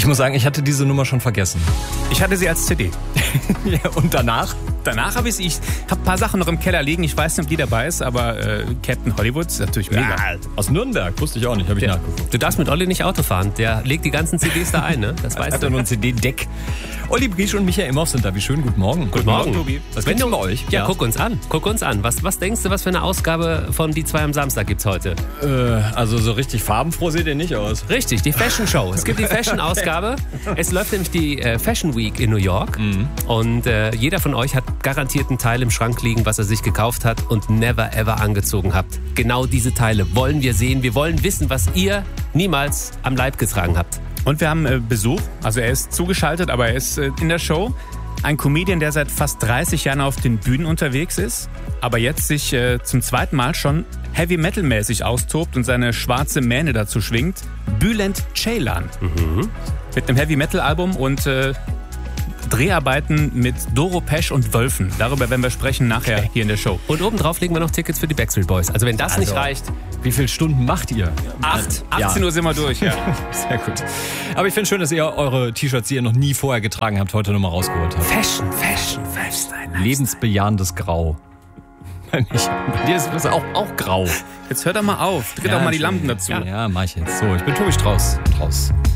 muss sagen, ich hatte diese Nummer schon vergessen. Ich hatte sie als CD. Ja, und danach? Danach habe ich habe ein paar Sachen noch im Keller liegen. Ich weiß nicht, ob die dabei ist, aber Captain Hollywood ist natürlich mega. Ja, aus Nürnberg, wusste ich auch nicht, habe ich nachgeguckt. Du darfst mit Olli nicht Auto fahren. Der legt die ganzen CDs da ein, ne? Das weißt Hat du. er nur ein CD-Deck. Olli Briesch und Michael Imhoff sind da. Wie schön, guten Morgen. Guten Morgen. Tobi. Was gibt's denn bei euch? Ja, guck uns an. Was denkst du, was für eine Ausgabe von Die 2 am Samstag gibt's heute? Also so richtig farbenfroh seht ihr nicht aus. Richtig, die Fashion Show. Es gibt die Fashion-Ausgabe. Es läuft nämlich die Fashion Week in New York. Und jeder von euch hat garantiert einen Teil im Schrank liegen, was er sich gekauft hat und never ever angezogen habt. Genau diese Teile wollen wir sehen. Wir wollen wissen, was ihr niemals am Leib getragen habt. Und wir haben Besuch. Also er ist zugeschaltet, aber er ist in der Show. Ein Comedian, der seit fast 30 Jahren auf den Bühnen unterwegs ist, aber jetzt sich zum zweiten Mal schon Heavy-Metal-mäßig austobt und seine schwarze Mähne dazu schwingt. Bülent Ceylan. Mit einem Heavy-Metal-Album und Dreharbeiten mit Doro Pesch und Wölfen. Darüber werden wir sprechen nachher hier in der Show. Und obendrauf legen wir noch Tickets für die Backstreet Boys. Also wenn das nicht reicht, Wie viele Stunden macht ihr? 18 Uhr sind wir durch, ja. Sehr gut. Aber ich finde schön, dass ihr eure T-Shirts, die ihr noch nie vorher getragen habt, heute nochmal rausgeholt habt. Fashion, Lifestyle. Lebensbejahendes Grau. Bei dir ist es auch grau. Jetzt hört doch mal auf. Dreht doch mal die Lampen dazu. Ja, mach ich jetzt. So, ich bin Tobi Strauß.